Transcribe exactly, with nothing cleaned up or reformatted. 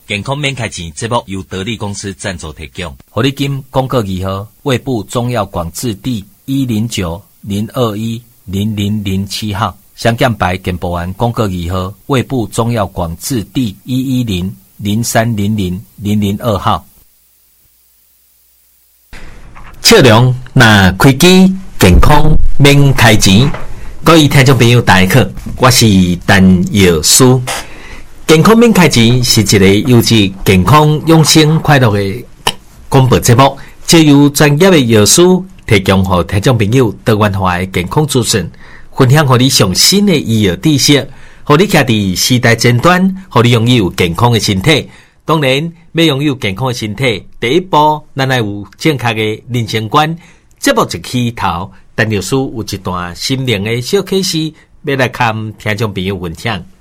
健康免开钱，节目由得力公司赞助提供。 活力金公告二号，卫部中药广字第一零九零二一零零零七号，香港白健保丸公告二号，卫部中药广字第一一零零三零零零零二号。测量那开机健康免开钱，各位听众朋友大家好，我是陈药师。健康免开钱是一个优质健康养生快乐的广播节目，借由专业的药师提供给听众朋友多元化的健康资讯，分享给你上新的医药知识，让你徛在时代尖端，让你拥有健康的身体。当然，要拥有健康的身体，第一步咱要有正确的人生观。节目一起头，陈药师有一段心灵的小启示，要来跟听众朋友分享。